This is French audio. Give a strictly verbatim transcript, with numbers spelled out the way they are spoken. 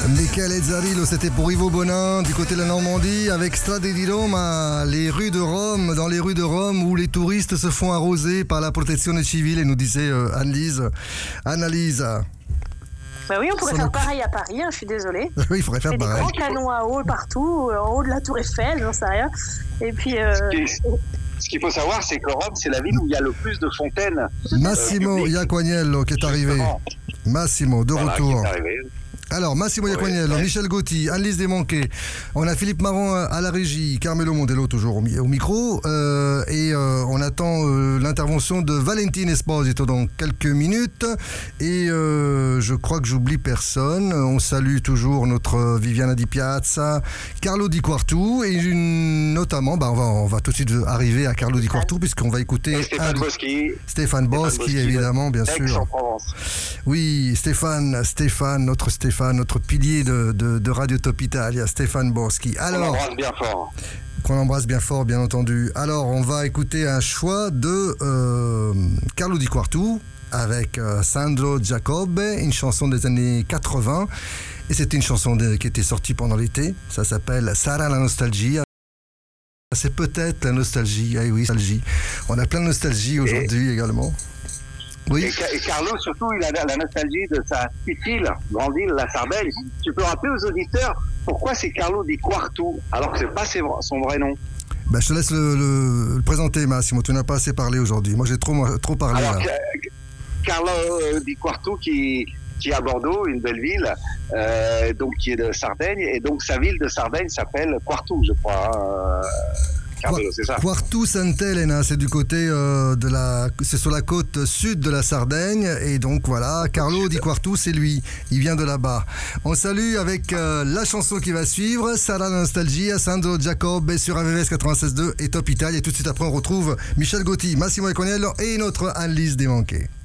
Michele Zarillo, c'était pour Ivo Bonin du côté de la Normandie avec Strade di Roma, les rues de Rome, dans les rues de Rome où les touristes se font arroser par la protezione civile, et nous disait euh, Anne-Lise. Annalise. Bah oui, on pourrait faire pareil à Paris, hein, je suis désolée. Oui, il faudrait faire des pareil. Des grands canons à eau partout, en haut de la Tour Eiffel, j'en sais rien. Et puis... Euh... Ce qu'il faut savoir, c'est que Rome, c'est la ville où il y a le plus de fontaines. Massimo euh, Iaquaniello qui est arrivé. Justement. Massimo, de voilà, retour. Alors, Massimo Iaquaniello, ouais, Michel Gauthier, Anne-Lise Desmanquet. On a Philippe Marron à la régie, Carmelo Mondello toujours au, au micro. Euh, et euh, on attend euh, l'intervention de Valentine Esposito dans quelques minutes. Et euh, je crois que j'oublie personne. On salue toujours notre Viviana Di Piazza, Carlo Di Quartu. Et une, notamment, bah, on, va, on va tout de suite arriver à Carlo Di Quartu, puisqu'on va écouter Stéphane un, Boschi. Stéphane Boschi, évidemment, bien sûr. Oui, Stéphane, Stéphane, notre Stéphane. notre pilier de, de, de Radio Top Italia, Stéphane Boschi. Alors, on embrasse bien fort. Qu'on embrasse bien fort, bien entendu. Alors, on va écouter un choix de euh, Carlo Di Quartu avec euh, Sandro Giacobbe, une chanson des années quatre-vingts. Et c'était une chanson de, qui était sortie pendant l'été. Ça s'appelle Sarà la nostalgia. C'est peut-être la nostalgie. Ah oui, nostalgie. On a plein de nostalgie aujourd'hui et... également. Oui. Et, et Carlo, surtout, il a la nostalgie de sa petite île, grande île, la Sardaigne. Tu peux rappeler aux auditeurs pourquoi c'est Carlo Di Quartu, alors que c'est pas son vrai nom? Ben, je te laisse le, le, le présenter, Massimo. Tu n'as pas assez parlé aujourd'hui. Moi, j'ai trop, trop parlé. Alors, là. Carlo Di Quartu, qui, qui est à Bordeaux, une belle ville, euh, donc qui est de Sardaigne, et donc sa ville de Sardaigne s'appelle Quartu, je crois. Hein. Carmelo, c'est ça. Quartu Sant'Elena, c'est du côté euh, de la, c'est sur la côte sud de la Sardaigne, et donc voilà, Carlo Di Quartu, c'est lui, il vient de là-bas. On salue avec euh, la chanson qui va suivre, Sarà la nostalgia, Sandro Giacobbe sur A V V S quatre-vingt-seize point deux et Top Italia, et tout de suite après on retrouve Michel Gauthier, Massimo Iaquaniello et notre Anne-Lise Desmanquet.